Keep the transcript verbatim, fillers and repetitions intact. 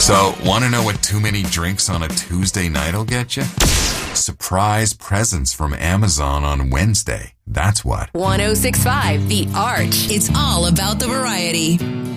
So, want to know what too many drinks on a Tuesday night will get you? Surprise presents from Amazon on Wednesday. That's what. one oh six point five The Arch. It's all about the variety.